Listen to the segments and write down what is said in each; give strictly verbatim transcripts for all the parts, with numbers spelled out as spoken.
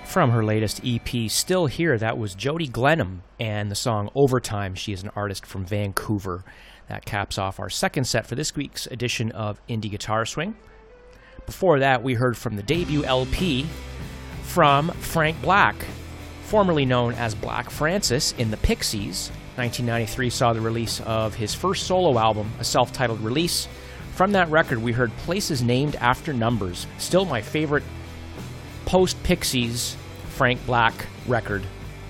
From her latest E P, Still Here, that was Jody Glenham and the song Overtime. She is an artist from Vancouver. That caps off our second set for this week's edition of Indie Guitar Swing. Before that, we heard from the debut L P from Frank Black, formerly known as Black Francis in the Pixies. nineteen ninety-three saw the release of his first solo album, a self-titled release. From that record, we heard Places Named After Numbers, still my favorite post-Pixies Frank Black record.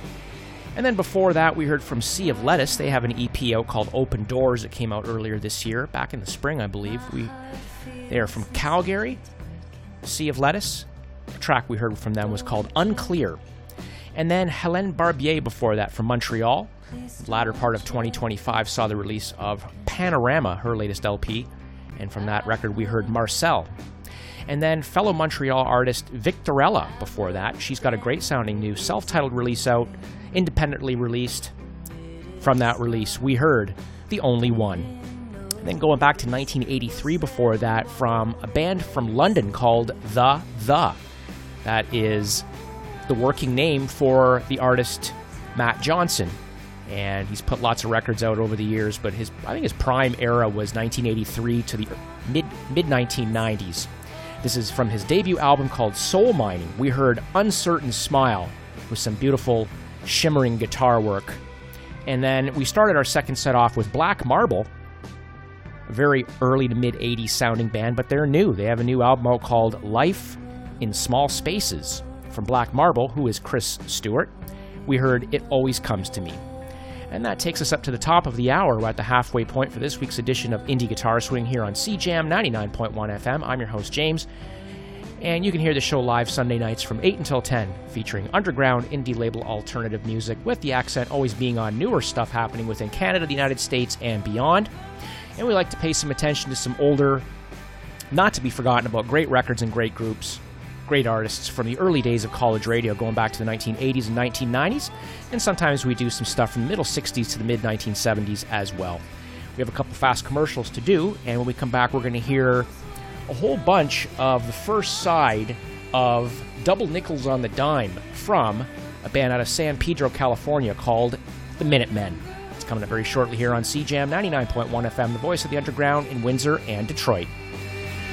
And then before that, we heard from Sea of Lettuce. They have an E P out called Open Doors that came out earlier this year, back in the spring, I believe. We They are from Calgary, Sea of Lettuce. The track we heard from them was called Unclear. And then Helene Barbier before that from Montreal. The latter part of twenty twenty-five saw the release of Panorama, her latest L P. And from that record, we heard Marcel. And then fellow Montreal artist Victorella before that. She's got a great sounding new self-titled release out, independently released. From that release, we heard The Only One. And then going back to nineteen eighty-three before that, from a band from London called The The. That is the working name for the artist Matt Johnson. And he's put lots of records out over the years, but his I think his prime era was nineteen eighty-three to the mid, mid nineteen nineties. This is from his debut album called Soul Mining. We heard Uncertain Smile with some beautiful shimmering guitar work. And then we started our second set off with Black Marble, a very early to mid-eighties sounding band, but they're new. They have a new album out called Life in Small Spaces. From Black Marble, who is Chris Stewart, we heard It Always Comes to Me. And that takes us up to the top of the hour. We're at the halfway point for this week's edition of Indie Guitar Swing here on C J A M ninety-nine point one F M. I'm your host, James. And you can hear the show live Sunday nights from eight until ten, featuring underground indie label alternative music, with the accent always being on newer stuff happening within Canada, the United States, and beyond. And we like to pay some attention to some older, not to be forgotten about great records and great groups, great artists from the early days of college radio, going back to the nineteen eighties and nineteen nineties, and sometimes we do some stuff from the middle sixties to the mid nineteen seventies as well. We have a couple fast commercials to do, and when we come back, we're going to hear a whole bunch of the first side of Double Nickels on the Dime from a band out of San Pedro, California called the Minutemen. It's coming up very shortly here on C J A M ninety-nine point one F M, the voice of the underground in Windsor and Detroit.